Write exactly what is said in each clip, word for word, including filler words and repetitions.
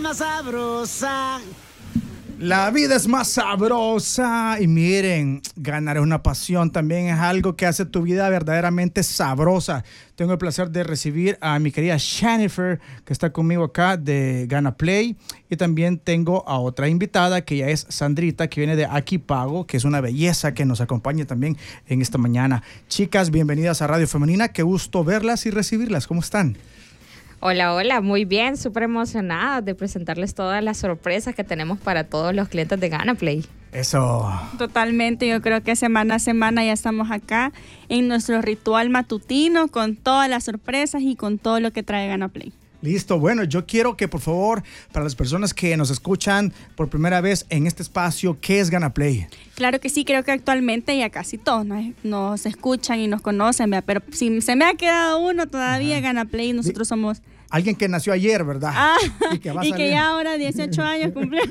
más sabrosa. La vida es más sabrosa y miren, ganar es una pasión, también es algo que hace tu vida verdaderamente sabrosa. Tengo el placer de recibir a mi querida Jennifer, que está conmigo acá de Gana Play, y también tengo a otra invitada que ya es Sandrita, que viene de Aquí Pago, que es una belleza que nos acompaña también en esta mañana. Chicas, bienvenidas a Radio Femenina, qué gusto verlas y recibirlas, ¿cómo están? Hola, hola, muy bien, súper emocionada de presentarles todas las sorpresas que tenemos para todos los clientes de Gana Play. Eso. Totalmente, yo creo que semana a semana ya estamos acá en nuestro ritual matutino con todas las sorpresas y con todo lo que trae Gana Play. Listo, bueno, yo quiero que por favor, para las personas que nos escuchan por primera vez en este espacio, ¿qué es Gana Play? Claro que sí, creo que actualmente ya casi todos nos, nos escuchan y nos conocen, ¿verdad? Pero si se me ha quedado uno todavía, Ajá. Gana Play, nosotros somos... Alguien que nació ayer, ¿verdad? Ah, y que, va a y que ya ahora dieciocho años cumplió.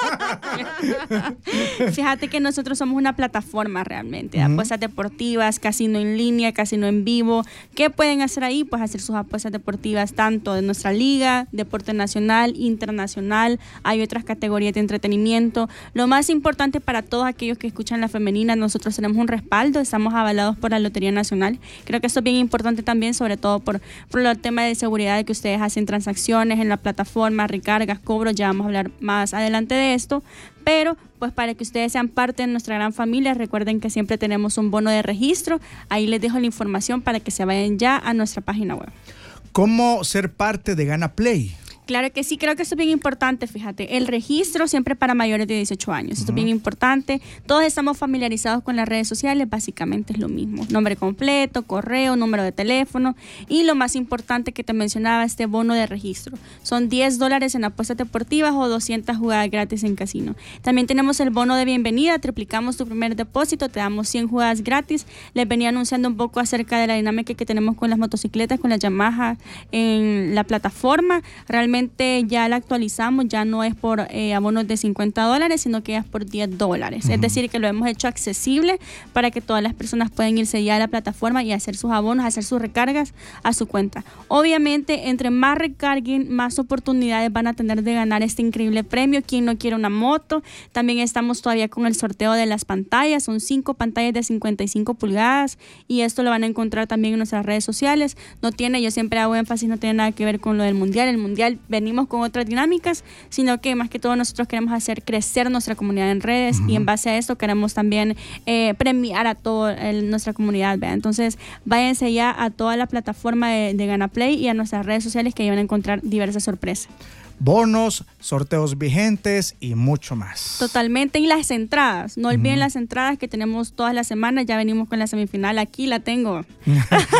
Fíjate que nosotros somos una plataforma realmente, de uh-huh. apuestas deportivas, casino en línea, casino en vivo. ¿Qué pueden hacer ahí? Pues hacer sus apuestas deportivas tanto de nuestra liga, deporte nacional, internacional. Hay otras categorías de entretenimiento. Lo más importante para todos aquellos que escuchan la femenina, nosotros tenemos un respaldo, estamos avalados por la Lotería Nacional. Creo que esto es bien importante también, sobre todo por, por el tema de seguridad de que ustedes hacen transacciones en la plataforma, recargas, cobros, ya vamos a hablar más adelante de esto, pero pues para que ustedes sean parte de nuestra gran familia, recuerden que siempre tenemos un bono de registro, ahí les dejo la información para que se vayan ya a nuestra página web. ¿Cómo ser parte de Gana Play? Claro que sí, creo que eso es bien importante, fíjate, el registro siempre para mayores de dieciocho años, uh-huh. esto es bien importante, todos estamos familiarizados con las redes sociales, básicamente es lo mismo, nombre completo, correo, número de teléfono y lo más importante que te mencionaba, este bono de registro, son diez dólares en apuestas deportivas o doscientas jugadas gratis en casino. También tenemos el bono de bienvenida, triplicamos tu primer depósito, te damos cien jugadas gratis, les venía anunciando un poco acerca de la dinámica que tenemos con las motocicletas, con las Yamaha en la plataforma, realmente ya la actualizamos, ya no es por eh, abonos de cincuenta dólares, sino que ya es por diez dólares. Uh-huh. Es decir, que lo hemos hecho accesible para que todas las personas puedan irse ya a la plataforma y hacer sus abonos, hacer sus recargas a su cuenta. Obviamente, entre más recarguen, más oportunidades van a tener de ganar este increíble premio. Quien no quiere una moto, también estamos todavía con el sorteo de las pantallas, son cinco pantallas de cincuenta y cinco pulgadas y esto lo van a encontrar también en nuestras redes sociales. No tiene, yo siempre hago énfasis, no tiene nada que ver con lo del mundial. El mundial venimos con otras dinámicas, sino que más que todo nosotros queremos hacer crecer nuestra comunidad en redes uh-huh. y en base a esto queremos también eh, premiar a toda nuestra comunidad, ¿verdad? Entonces váyanse ya a toda la plataforma de, de Gana Play y a nuestras redes sociales que ahí van a encontrar diversas sorpresas. Bonos, sorteos vigentes y mucho más. Totalmente, y las entradas, no olviden uh-huh. las entradas que tenemos todas las semanas, ya venimos con la semifinal, aquí la tengo. ¿Te,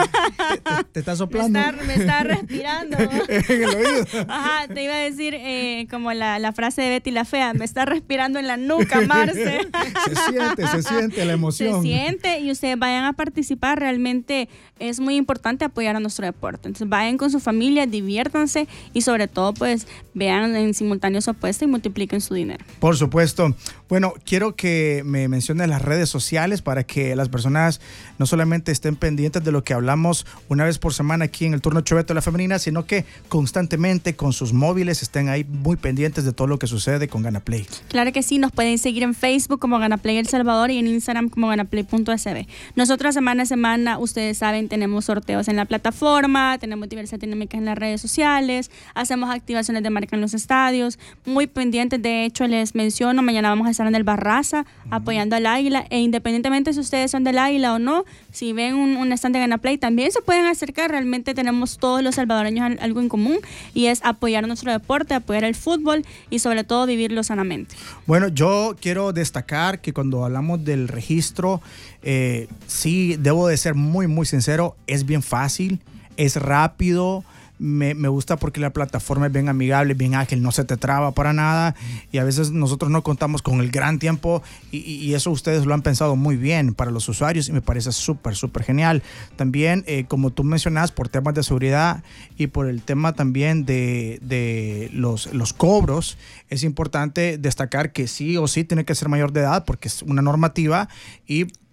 te, te está soplando? Me está, me está respirando. En el oído. Ajá, te iba a decir eh, como la, la frase de Betty la Fea, me está respirando en la nuca, Marce. Se siente, se siente la emoción. Se siente y ustedes vayan a participar, realmente es muy importante apoyar a nuestro deporte. Entonces vayan con su familia, diviértanse y sobre todo pues vean en simultáneo su apuesta y multipliquen su dinero. Por supuesto. Bueno, quiero que me menciones las redes sociales para que las personas no solamente estén pendientes de lo que hablamos una vez por semana aquí en el turno Choveto de la Femenina, sino que constantemente con sus móviles estén ahí muy pendientes de todo lo que sucede con Gana Play. Claro que sí, nos pueden seguir en Facebook como Gana Play El Salvador y en Instagram como ganaplay punto s b. Nosotros semana a semana, ustedes saben, tenemos sorteos en la plataforma, tenemos diversas dinámicas en las redes sociales, hacemos activaciones de marca en los estadios, muy pendientes. De hecho, les menciono, mañana vamos a estar en el Barraza uh-huh. apoyando al Águila, e independientemente si ustedes son del Águila o no, si ven un, un stand de Gana Play, también se pueden acercar. Realmente tenemos todos los salvadoreños algo en común y es apoyar nuestro deporte, apoyar el fútbol y sobre todo vivirlo sanamente. Bueno, yo quiero destacar que cuando hablamos del registro, eh, sí, debo de ser muy, muy sincero, es bien fácil, es rápido. Me, me gusta porque la plataforma es bien amigable, bien ágil, no se te traba para nada y a veces nosotros no contamos con el gran tiempo y, y eso ustedes lo han pensado muy bien para los usuarios y me parece súper, súper genial. También, eh, como tú mencionas, por temas de seguridad y por el tema también de, de los, los cobros, es importante destacar que sí o sí tiene que ser mayor de edad porque es una normativa y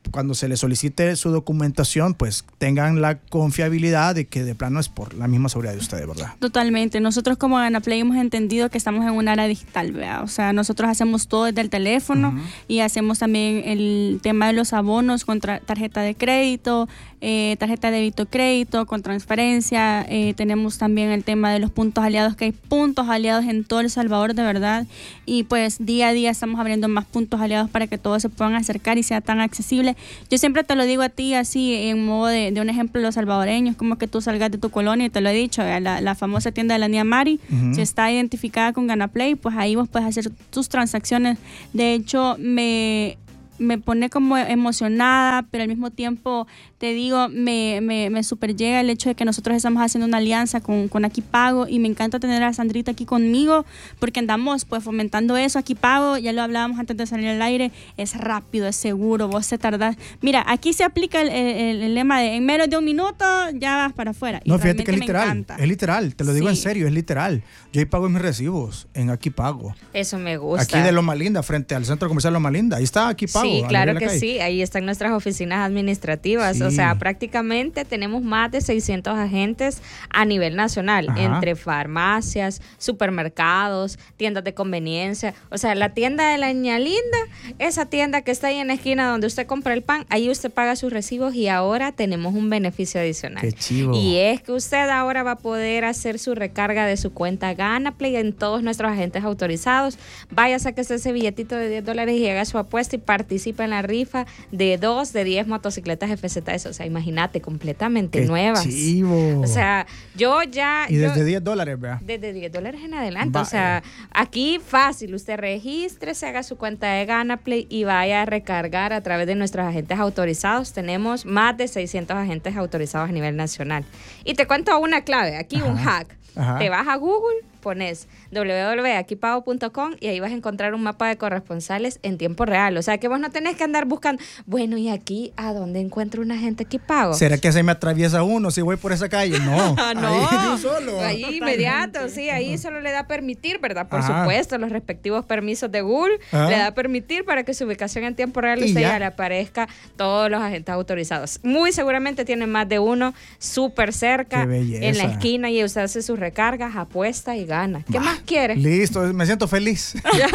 cuando se les solicite su documentación, pues tengan la confiabilidad de que de plano es por la misma seguridad de ustedes, ¿verdad? Totalmente. Nosotros como Ganaplay hemos entendido que estamos en una era digital, ¿verdad? O sea, nosotros hacemos todo desde el teléfono uh-huh. y hacemos también el tema de los abonos con tra- tarjeta de crédito, eh, tarjeta de débito crédito, con transferencia. Eh, tenemos también el tema de los puntos aliados, que hay puntos aliados en todo El Salvador, de verdad. Y pues día a día estamos abriendo más puntos aliados para que todos se puedan acercar y sea tan accesible. Yo siempre te lo digo a ti así, en modo de, de un ejemplo de los salvadoreños, como que tú salgas de tu colonia, y te lo he dicho, la, la famosa tienda de la Nia Mari, uh-huh. si está identificada con Ganaplay, pues ahí vos puedes hacer tus transacciones. De hecho, me... me pone como emocionada, pero al mismo tiempo, te digo, me, me, me super llega el hecho de que nosotros estamos haciendo una alianza con, con Aquí Pago, y me encanta tener a Sandrita aquí conmigo, porque andamos pues fomentando eso. Aquí Pago, ya lo hablábamos antes de salir al aire, es rápido, es seguro, vos te tardás. Mira, aquí se aplica el, el, el lema de en menos de un minuto ya vas para afuera. No, fíjate que es literal, es literal, te lo digo sí. en serio, es literal. Yo ahí pago mis recibos en Aquí Pago. Eso me gusta. Aquí de Loma Linda, frente al Centro Comercial Loma Linda, ahí está Aquí Pago. Sí, claro que sí, ahí están nuestras oficinas administrativas, sí. O sea, prácticamente tenemos más de seiscientos agentes a nivel nacional, ajá. entre farmacias, supermercados, tiendas de conveniencia. O sea, la tienda de la Ña Linda, esa tienda que está ahí en la esquina donde usted compra el pan, ahí usted paga sus recibos, y ahora tenemos un beneficio adicional. Qué chivo. Y es que usted ahora va a poder hacer su recarga de su cuenta Ganaplay en todos nuestros agentes autorizados. Vaya, sáquese ese billetito de diez dólares y haga su apuesta y participa en la rifa de dos de diez motocicletas F Z S. O sea, imagínate, completamente Qué nuevas. Chivo. O sea, yo ya... Y desde yo, diez dólares, vea. Desde diez dólares en adelante. Vaya. O sea, aquí fácil. Usted registre, se haga su cuenta de Ganaplay y vaya a recargar a través de nuestros agentes autorizados. Tenemos más de seiscientos agentes autorizados a nivel nacional. Y te cuento una clave, aquí ajá. un hack. Ajá. Te vas a Google, pones doble u doble u doble u punto aquí pago punto com y ahí vas a encontrar un mapa de corresponsales en tiempo real. O sea, que vos no tenés que andar buscando, bueno, ¿y aquí a dónde encuentro una gente Aquí Pago? ¿Será que se me atraviesa uno si voy por esa calle? No, no, ahí de un solo. Ahí Totalmente. Inmediato, sí, ahí solo le da permitir, ¿verdad? Por ajá. supuesto, los respectivos permisos de Google, ajá. le da permitir para que su ubicación en tiempo real usted ya le aparezca todos los agentes autorizados. Muy seguramente tienen más de uno súper cerca, en la esquina, y usted hace sus recargas, apuesta y gana. ¿Qué bah, más quieres? Listo, me siento feliz.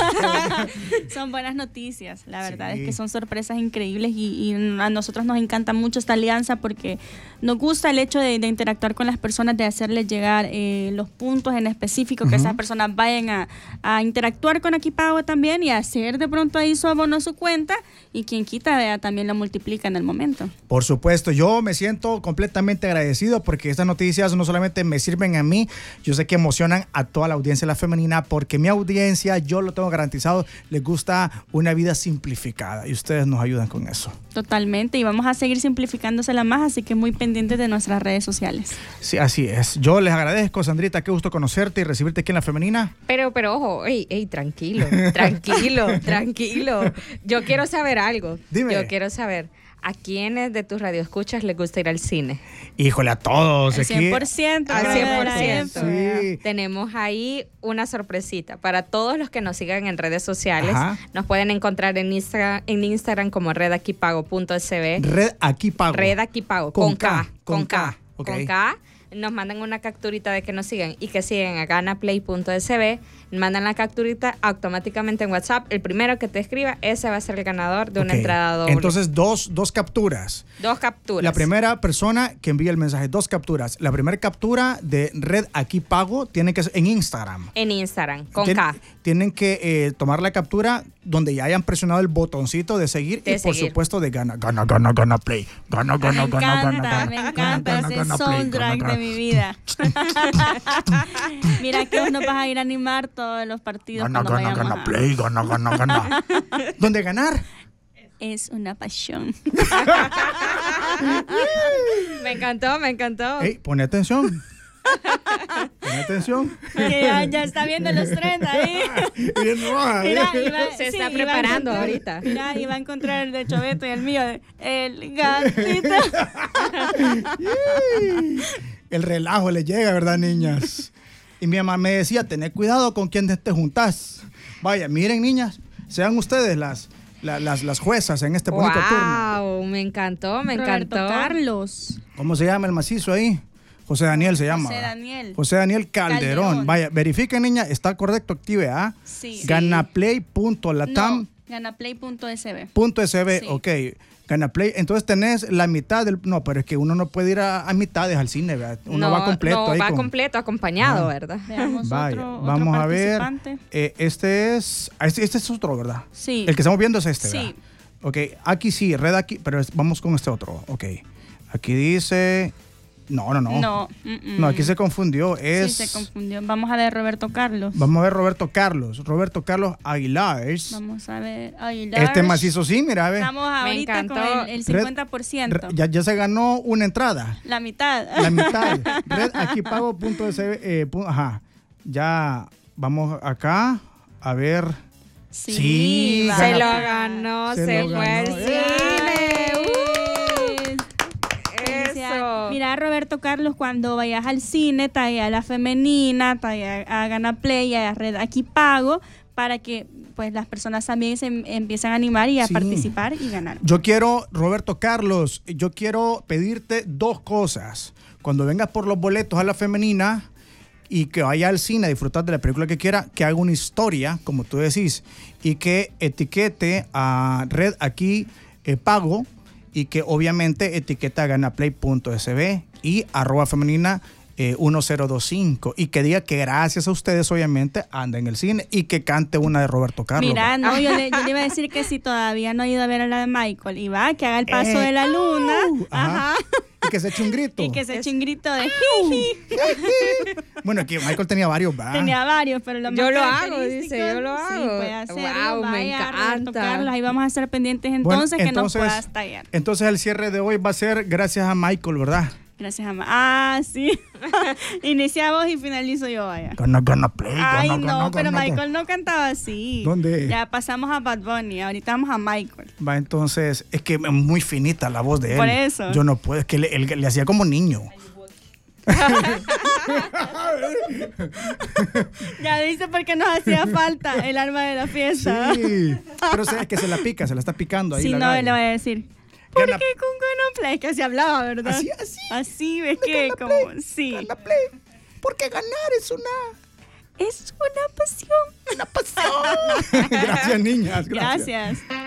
Son buenas noticias, la verdad sí. es que son sorpresas increíbles, y, y a nosotros nos encanta mucho esta alianza porque nos gusta el hecho de, de interactuar con las personas, de hacerles llegar eh, los puntos en específico, uh-huh. que esas personas vayan a, a interactuar con Aquí Pago también y hacer de pronto ahí su abono, su cuenta, y quien quita vea, también lo multiplica en el momento. Por supuesto, yo me siento completamente agradecido porque estas noticias no solamente me sirven a mí, yo sé que emocionan a toda la audiencia, la femenina, porque mi audiencia, yo lo tengo garantizado, les gusta una vida simplificada y ustedes nos ayudan con eso. Totalmente, y vamos a seguir simplificándosela más, así que muy pendientes de nuestras redes sociales. Sí, así es. Yo les agradezco, Sandrita, qué gusto conocerte y recibirte aquí en La Femenina. Pero, pero ojo, ey, ey, tranquilo, tranquilo, tranquilo. Yo quiero saber algo. Dime. Yo quiero saber, ¿a quiénes de tus radioescuchas les gusta ir al cine? Híjole, a todos. Al cien por ciento. Al cien por ciento. Sí. Tenemos ahí una sorpresita para todos los que nos sigan en redes sociales. Ajá. Nos pueden encontrar en Instagram, en Instagram como red aquí pago punto s b. Red Aquí Pago. Red Aquí Pago. Con, con K. K. Con K. K. Okay. Con K. Nos mandan una capturita de que nos sigan y que siguen a ganaplay punto s b. Mandan la capturita automáticamente en WhatsApp. El primero que te escriba, ese va a ser el ganador de una okay. entrada doble. Entonces, dos, dos capturas. Dos capturas. La primera persona que envíe el mensaje, dos capturas. La primera captura de Red Aquí Pago tiene que ser en Instagram. En Instagram, con Tien, K. Tienen que eh, tomar la captura donde ya hayan presionado el botoncito de seguir de y por seguir. supuesto de gana, gana, gana, gana, play. Gana, gana, me gana, encanta, gana, gana. Me encanta gana, ese gana, soundtrack play, de mi vida. Mira que vos nos vas a ir a animar todos los partidos. Gana, gana, gana, a... play, gana, gana, gana. ¿Dónde ganar? Es una pasión. Me encantó, me encantó. Hey, pone atención. Pone atención. Que ya, ya está viendo los treinta ahí. Bien roja. Mira, iba, Se sí, está preparando iba ahorita. Mira, iba a encontrar el de Choveto y el mío, el gatito. El relajo le llega, ¿verdad, niñas? Y mi mamá me decía, tened cuidado con quién te juntás. Vaya, miren, niñas, sean ustedes las, la, las, las juezas en este bonito turno. Wow, me encantó, me Roberto encantó. Carlos. ¿Cómo se llama el macizo ahí? José Daniel se llama. José ¿verdad? Daniel. José Daniel Calderón. Calderón. Vaya, verifiquen, niña, está correcto, active, ¿ah? Sí. Ganaplay punto latam. No, ganaplay punto s b. Punto .sb, Sí. ok. Ganaplay, entonces tenés la mitad del... No, pero es que uno no puede ir a, a mitades al cine, ¿verdad? Uno no, va completo. No, ahí va con- completo, acompañado, Ah. ¿verdad? Veamos Vaya, otro, otro vamos a ver. participante. Eh, este es... ah, Este, este es otro, ¿verdad? Sí. El que estamos viendo es este, Sí. ¿verdad? Ok, aquí sí, red aquí, pero es- vamos con este otro. Ok. Aquí dice... No, no, no. No, mm, mm. No, aquí se confundió. Es... Sí, se confundió. Vamos a ver Roberto Carlos. Vamos a ver Roberto Carlos. Roberto Carlos Aguilar. Vamos a ver. Aguilar. Este macizo sí, mira, ve. Estamos ahorita encantó. con el, el cincuenta por ciento. Re- Ya, ya se ganó una entrada. La mitad. La mitad. Red aquí pago punto S B, eh, pu- ajá. Ya vamos acá a ver. Sí, Sí, va. Se gana- lo ganó, se se, lo fue al ganó. cine. Yes. Uh, Felicidades. eso. Mira, Roberto Carlos, cuando vayas al cine, talla a la femenina, talla a Ganaplay, a Red Aquí Pago, para que pues las personas también se em- empiecen a animar y a Sí. participar y ganar. Yo quiero, Roberto Carlos, yo quiero pedirte dos cosas. Cuando vengas por los boletos a la femenina y que vaya al cine a disfrutar de la película que quiera, que haga una historia, como tú decís, y que etiquete a Red Aquí eh, Pago y que obviamente etiqueta a ganaplay punto s b y arroba femenina eh, uno cero dos cinco y que diga que gracias a ustedes obviamente anda en el cine y que cante una de Roberto Carlos. Mira, no, yo le, yo le iba a decir que si todavía no ha ido a ver a la de Michael y va, que haga el paso Eh, de la luna, au, ajá. ajá, Y que se eche un grito. y que se eche un grito de jiji. Bueno, aquí Michael tenía varios, ¿verdad? Tenía varios, pero lo más Yo lo hago, característico, dice, yo lo Sí, hago. puede hacerlo. Wow, me Vaya, Roberto encanta. Carlos, ahí vamos a estar pendientes Bueno, entonces, que nos puedas tallar. entonces el cierre de hoy va a ser gracias a Michael, ¿verdad? Gracias, Ama. Ah, sí. Iniciamos y finalizo yo, vaya. Gana, gana, play. Ay, gana, no, gana, pero gana, Michael no cantaba así. ¿Dónde? Ya pasamos a Bad Bunny, ahorita vamos a Michael. Va, entonces, es que es muy finita la voz de él. Por eso. Yo no puedo, es que le, él- le hacía como niño. Ya dice porque nos hacía falta el alma de la fiesta. Sí. Pero o sea, es que se la pica, se la está picando ahí. Si la no, galla. le voy a decir. ¿Por Gana- qué con Ganaplay? Es que se hablaba, ¿verdad? Así, así. Así, ves que como. Sí. Gana play. Porque ganar es una, Es una pasión. una pasión. Gracias, niñas. Gracias. Gracias.